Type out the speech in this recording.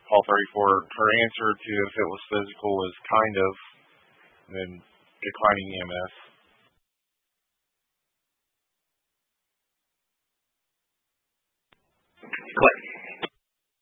Paul 34, her answer to if it was physical was kind of, and then declining EMF.